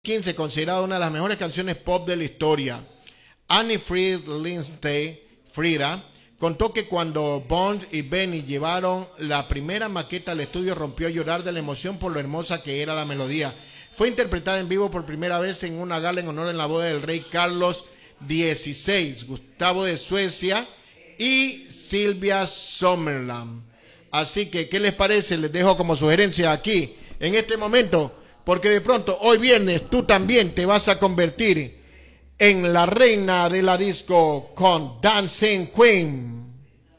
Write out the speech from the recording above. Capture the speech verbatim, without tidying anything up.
quince, considerada una de las mejores canciones pop de la historia. Annie Fried Lindsay, Frida, contó que cuando Bond y Benny llevaron la primera maqueta al estudio, rompió a llorar de la emoción por lo hermosa que era la melodía. Fue interpretada en vivo por primera vez en una gala en honor en la boda del rey Carlos dieciséis, Gustavo de Suecia y Silvia Sommerland. Así que, ¿qué les parece? Les dejo como sugerencia aquí, en este momento, porque de pronto, hoy viernes, tú también te vas a convertir en la reina de la disco con Dancing Queen.